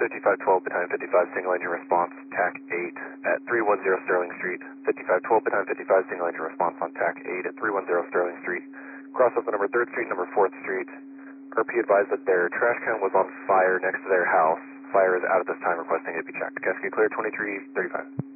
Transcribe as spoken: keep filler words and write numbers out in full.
fifty-five twelve, Battalion fifty-five, single engine response, T A C eight at three one zero Sterling Street. fifty-five twelve, Battalion fifty-five, single engine response on T A C eight at three one zero Sterling Street. Cross over number third Street, number fourth Street. R P advised that their trash can was on fire next to their house. Fire is out at this time, requesting it be checked. Cascade clear, twenty-three thirty-five.